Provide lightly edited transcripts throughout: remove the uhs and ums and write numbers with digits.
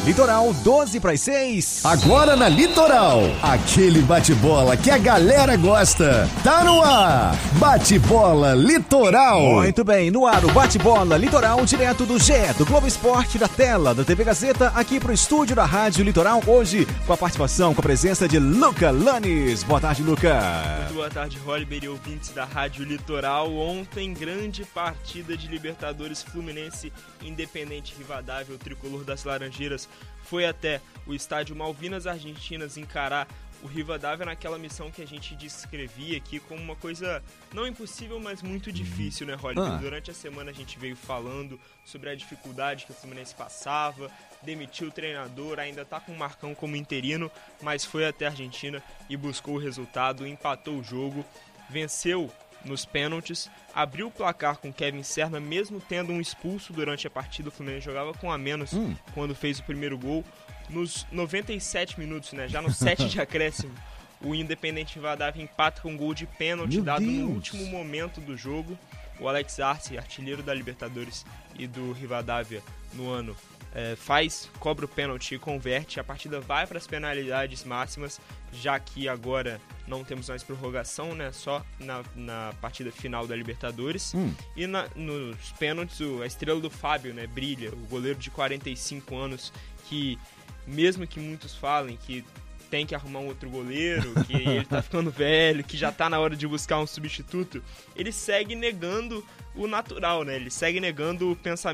Litoral 12 para as 6. Agora na Litoral, aquele bate-bola que a galera gosta. Tá no ar, Bate-Bola Litoral. Muito bem, no ar o Bate-Bola Litoral, direto do GE, do Globo Esporte, da tela da TV Gazeta, aqui pro estúdio da Rádio Litoral, hoje com a participação, com a presença de Luca Lanes. Boa tarde, Luca. Muito boa tarde, Holliber e ouvintes da Rádio Litoral. Ontem, grande partida de Libertadores, Fluminense, Independente Rivadavia, o tricolor das Laranjeiras foi até o estádio Malvinas Argentinas encarar o Rivadavia naquela missão que a gente descrevia aqui como uma coisa não impossível, mas muito difícil, né, Holliber? Durante a semana a gente veio falando sobre a dificuldade que o Fluminense passava, demitiu o treinador, ainda tá com o Marcão como interino, mas foi até a Argentina e buscou o resultado, empatou o jogo, venceu nos pênaltis, abriu o placar com Kevin Serna, mesmo tendo um expulso durante a partida. O Fluminense jogava com a menos quando fez o primeiro gol. Nos 97 minutos, né, já no 7 de acréscimo, o Independente Rivadavia empata com um gol de pênalti dado no último momento do jogo. O Alex Arce, artilheiro da Libertadores e do Rivadavia no ano, cobra o pênalti e converte. A partida vai para as penalidades máximas, já que agora não temos mais prorrogação, né? Só na partida final da Libertadores. E nos pênaltis, a estrela do Fábio, né, brilha, o goleiro de 45 anos, que mesmo que muitos falem que tem que arrumar um outro goleiro, que ele tá ficando velho, que já tá na hora de buscar um substituto, ele segue negando o natural, né? Ele segue negando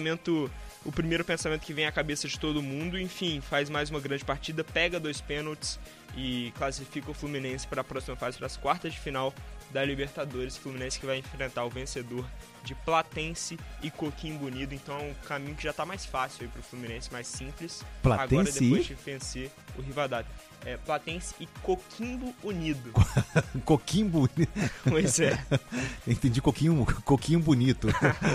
o primeiro pensamento que vem à cabeça de todo mundo. Enfim, faz mais uma grande partida, pega 2 pênaltis e classifica o Fluminense para a próxima fase, para as quartas de final da Libertadores. Fluminense que vai enfrentar o vencedor de Platense e Coquimbo Unido. Então é um caminho que já está mais fácil para o Fluminense, mais simples. Platense agora, depois de vencer o Rivadavia. Platense e Coquimbo Unido. Coquimbo Unido. Pois é. Entendi, coquinho bonito.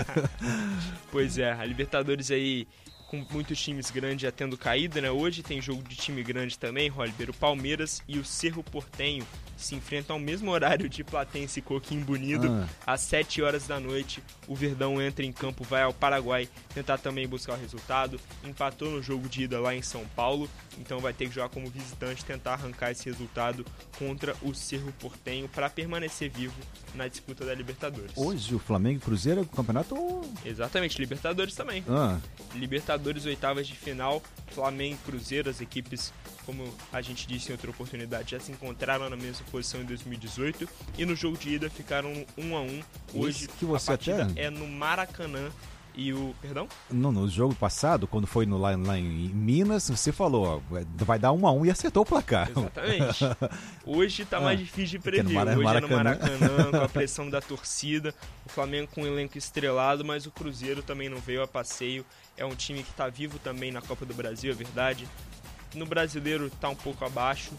Pois é, a Libertadores aí com muitos times grandes já tendo caído, né? Hoje tem jogo de time grande também, Holliber. O Palmeiras e o Cerro Porteño se enfrentam ao mesmo horário de Platense e Coquimbo Unido, às 7 horas da noite. O Verdão entra em campo, vai ao Paraguai tentar também buscar o resultado. Empatou no jogo de ida lá em São Paulo, então vai ter que jogar como visitante, tentar arrancar esse resultado contra o Cerro Porteño para permanecer vivo na disputa da Libertadores. Hoje o Flamengo e Cruzeiro, o campeonato... Exatamente, Libertadores também. Libertadores, oitavas de final, Flamengo e Cruzeiro, as equipes, como a gente disse em outra oportunidade, já se encontraram na mesma posição em 2018 e no jogo de ida ficaram 1-1. Hoje que você a partida até... é no Maracanã e o... Perdão? Não, no jogo passado, quando foi lá em Minas, você falou, vai dar 1-1 e acertou o placar. Exatamente. Hoje tá mais difícil de prever. Hoje é no Maracanã, com a pressão da torcida, o Flamengo com um elenco estrelado, mas o Cruzeiro também não veio a passeio. É um time que tá vivo também na Copa do Brasil, é verdade. No Brasileiro tá um pouco abaixo,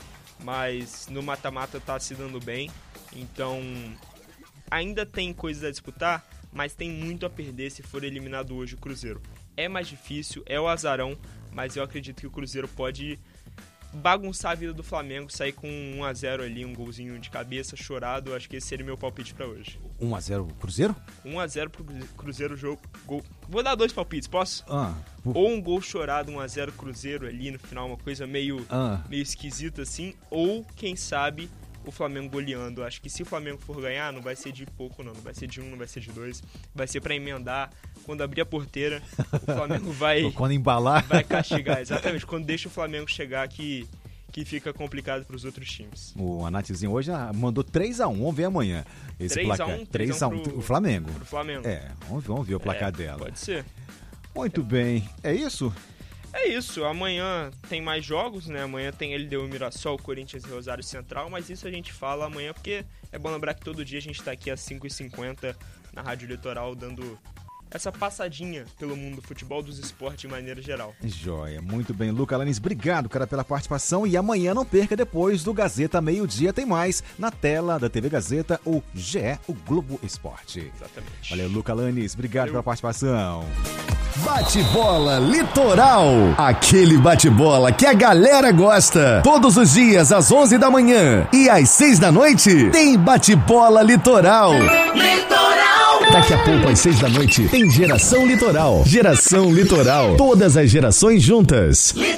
mas no mata-mata tá se dando bem. Então, ainda tem coisas a disputar, mas tem muito a perder se for eliminado hoje o Cruzeiro. É mais difícil, é o azarão, mas eu acredito que o Cruzeiro pode bagunçar a vida do Flamengo, sair com 1-0 ali, um golzinho de cabeça, chorado. Acho que esse seria o meu palpite pra hoje. 1-0 Cruzeiro? 1-0 pro Cruzeiro, jogo, gol. Vou dar 2 palpites, posso? Ou um gol chorado, 1-0 Cruzeiro ali no final, uma coisa meio esquisita assim, ou quem sabe o Flamengo goleando. Acho que se o Flamengo for ganhar, não vai ser de pouco não vai ser de 1, não vai ser de 2, vai ser pra emendar. Quando abrir a porteira, o Flamengo vai... Quando embalar... Vai castigar, exatamente. Quando deixa o Flamengo chegar que fica complicado pros outros times. O Anatezinho hoje mandou 3-1, vamos ver amanhã esse placar. 3-1 o Flamengo. Pro Flamengo. Vamos ver o placar dela. Pode ser. Muito bem, é isso? É isso, amanhã tem mais jogos, né? Amanhã tem LDU e Mirassol, Corinthians e Rosário Central, mas isso a gente fala amanhã porque é bom lembrar que todo dia a gente tá aqui às 5h50 na Rádio Litoral dando essa passadinha pelo mundo do futebol, dos esportes de maneira geral. Joia, muito bem. Luca Lanes, obrigado, cara, pela participação. E amanhã não perca, depois do Gazeta meio-dia, tem mais na tela da TV Gazeta, o GE, o Globo Esporte. Exatamente. Valeu, Luca Lanes, obrigado pela participação. Bate-bola Litoral, aquele bate-bola que a galera gosta. Todos os dias às 11 da manhã e às 6 da noite tem Bate-bola Litoral. Daqui a pouco às 6 da noite tem Geração Litoral. Geração Litoral, todas as gerações juntas.